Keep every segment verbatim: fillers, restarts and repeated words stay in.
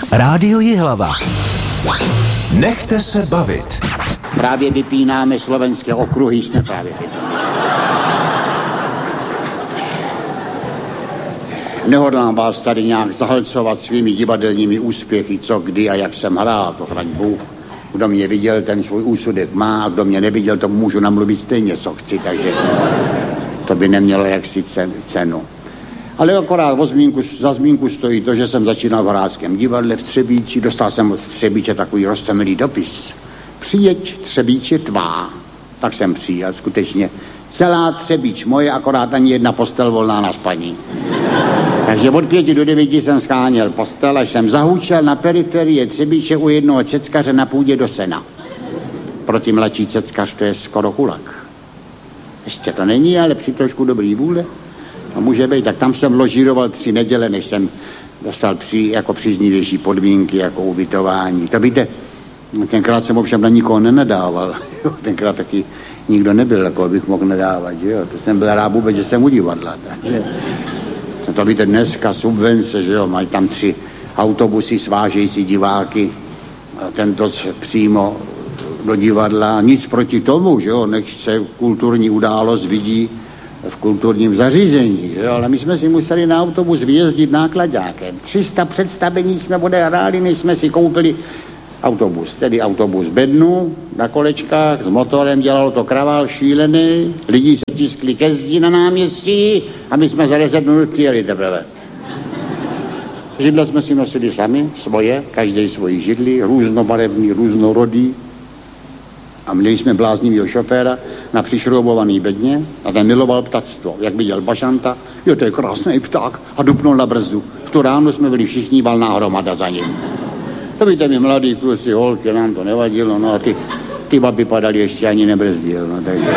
Rádio Jihlava. Nechte se bavit. Právě vypínáme slovenské okruhy, jsme právě vypínáme. Nehodlám vás tady nějak zahlcovat svými divadelními úspěchy, co, kdy a jak jsem hrál, to chraň Bůh. Kdo mě viděl, ten svůj úsudek má, a kdo mě neviděl, to můžu namluvit stejně, co chci, takže to by nemělo jaksi cenu. Ale akorát o zmínku, za zmínku stojí to, že jsem začínal v Hráčském divadle v Třebíči, dostal jsem od Třebíče takový roztomilý dopis. Přijeď Třebíče tvá. Tak jsem přijel, skutečně celá Třebíč moje, akorát ani jedna postel volná na spaní. Takže od pěti do devíti jsem scháněl postel, až jsem zahučel na periferii Třebíče u jednoho ceckaře na půdě do sena. Pro ty mladší ceckař to je skoro kulak. Ještě to není, ale při trošku dobrý vůle. No může být, tak tam jsem ložíroval tři neděle, než jsem dostal při, jako příznivější podmínky, jako ubytování. To víte, tenkrát jsem ovšem na nikoho nenadával. Jo, tenkrát taky nikdo nebyl, jako bych mohl nadávat, že jo. To jsem byl rád vůbec, že jsem u divadla. Takže. To víte, dneska subvence, že jo, mají tam tři autobusy, svážejí si diváky, a tento přímo do divadla. Nic proti tomu, že jo, nech se kulturní událost vidí v kulturním zařízení, že jo, ale my jsme si museli na autobus vyjezdit náklaďákem. tři sta představení jsme odehráli, než jsme si koupili autobus, tedy autobus bednu na kolečkách, s motorem, dělalo to kravál šílený, lidi se tiskli ke zdi na náměstí a my jsme za deset minut přijeli teprve. Židle jsme si nosili sami, svoje, každý svoji židli, různobarevný, různorodý. A měli jsme bláznivýho šoféra na přišroubovaný bedně a ten miloval ptactvo. Jak viděl bašanta, jo, to je krásný pták, a dupnul na brzdu. V tu ráno jsme byli všichni valná hromada za ním. To víte, my mladí kluci, holky, nám to nevadilo, no a ty, ty babi padaly, ještě ani nebrzdil, no takže.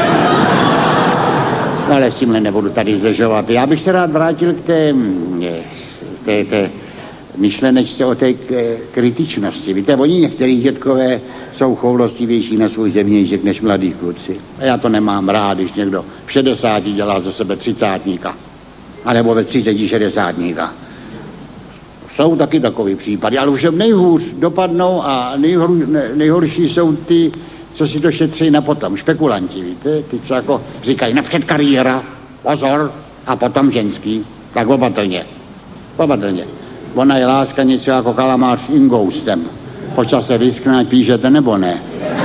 No, ale s tímhle nebudu tady zdržovat. Já bych se rád vrátil k té, té, té myšlenečce o té kritičnosti. Víte, oni některý dětkové jsou choulostivější na svůj zemějšek než mladí kluci. A já to nemám rád, když někdo v šedesáti dělá ze sebe třicátníka. A nebo ve třiceti šedesátníka. Jsou taky takový případy, ale už nejhůř dopadnou a nejhor, nejhorší jsou ty, co si to šetří na potom, špekulanti, víte, ty, co jako říkají napřed kariéra, pozor, a potom ženský, tak opatrně, opatrně. Ona je láska něco jako kalamář s ingoustem, po čase vyskne, ať píšete nebo ne.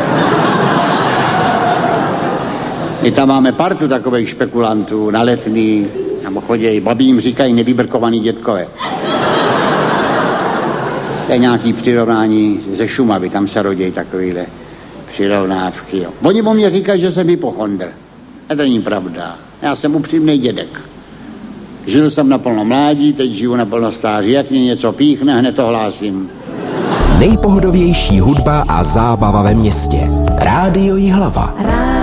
My tam máme partu takových špekulantů na Letný, nebo chodějí, babi jim říkají nevybrkovaný dětkové. To je nějaký přirovnání ze Šumavy, tam se rodějí takovýhle přirovnávky. Jo. Oni o mě říkají, že jsem hypochondr. A to není pravda. Já jsem upřímnej dědek. Žil jsem naplno mládí, teď žiju naplno stáří. Jak mě něco píchne, hned to hlásím. Nejpohodovější hudba a zábava ve městě. Rádio Jihlava.